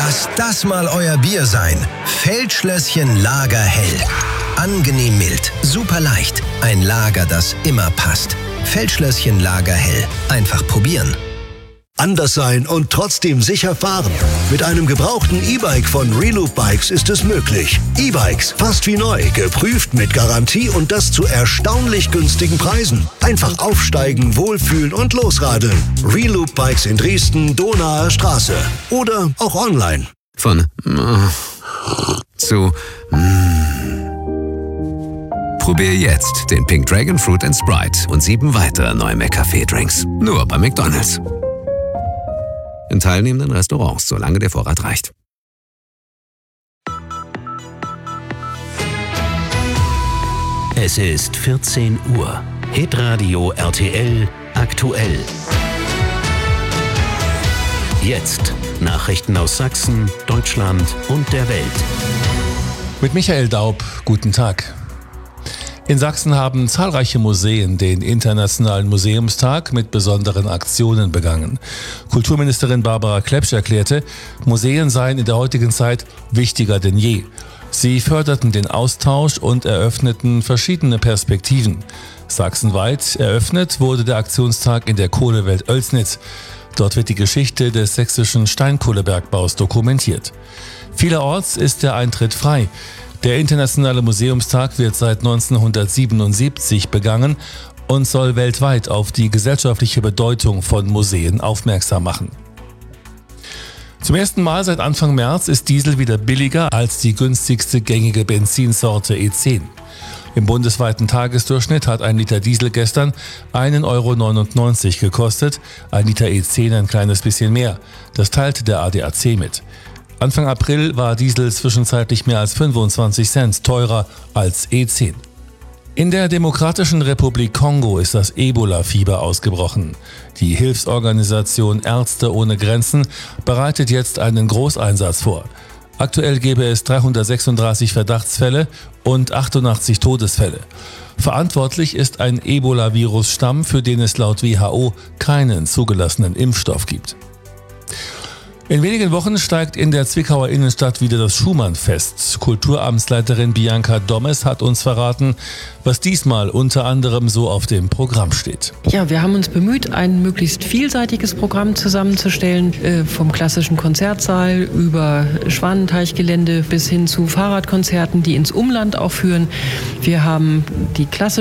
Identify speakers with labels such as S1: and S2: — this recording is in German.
S1: Lass das mal euer Bier sein. Feldschlösschen Lager Hell. Angenehm mild, super leicht. Ein Lager, das immer passt. Feldschlösschen Lager Hell. Einfach probieren.
S2: Anders sein und trotzdem sicher fahren. Mit einem gebrauchten E-Bike von Reloop Bikes ist es möglich. E-Bikes, fast wie neu, geprüft mit Garantie und das zu erstaunlich günstigen Preisen. Einfach aufsteigen, wohlfühlen und losradeln. Reloop Bikes in Dresden, Donaer Straße. Oder auch online.
S3: Von zu Probier jetzt den Pink Dragon Fruit & Sprite und 7 weitere neue McCafé-Drinks. Nur bei McDonald's. In teilnehmenden Restaurants, solange der Vorrat reicht.
S4: Es ist 14 Uhr. Hitradio RTL aktuell. Jetzt Nachrichten aus Sachsen, Deutschland und der Welt.
S5: Mit Michael Daub, guten Tag. In Sachsen haben zahlreiche Museen den Internationalen Museumstag mit besonderen Aktionen begangen. Kulturministerin Barbara Klepsch erklärte, Museen seien in der heutigen Zeit wichtiger denn je. Sie förderten den Austausch und eröffneten verschiedene Perspektiven. Sachsenweit eröffnet wurde der Aktionstag in der Kohlewelt Oelsnitz. Dort wird die Geschichte des sächsischen Steinkohlebergbaus dokumentiert. Vielerorts ist der Eintritt frei. Der Internationale Museumstag wird seit 1977 begangen und soll weltweit auf die gesellschaftliche Bedeutung von Museen aufmerksam machen. Zum ersten Mal seit Anfang März ist Diesel wieder billiger als die günstigste gängige Benzinsorte E10. Im bundesweiten Tagesdurchschnitt hat ein Liter Diesel gestern 1,99 € gekostet, ein Liter E10 ein kleines bisschen mehr. Das teilte der ADAC mit. Anfang April war Diesel zwischenzeitlich mehr als 25 Cent teurer als E10. In der Demokratischen Republik Kongo ist das Ebola-Fieber ausgebrochen. Die Hilfsorganisation Ärzte ohne Grenzen bereitet jetzt einen Großeinsatz vor. Aktuell gäbe es 336 Verdachtsfälle und 88 Todesfälle. Verantwortlich ist ein Ebola-Virus-Stamm, für den es laut WHO keinen zugelassenen Impfstoff gibt. In wenigen Wochen steigt in der Zwickauer Innenstadt wieder das Schumann-Fest. Kulturamtsleiterin Bianca Dommes hat uns verraten, was diesmal unter anderem so auf dem Programm steht.
S6: Ja, wir haben uns bemüht, ein möglichst vielseitiges Programm zusammenzustellen, vom klassischen Konzertsaal über Schwanenteichgelände bis hin zu Fahrradkonzerten, die ins Umland auch führen. Wir haben die klassische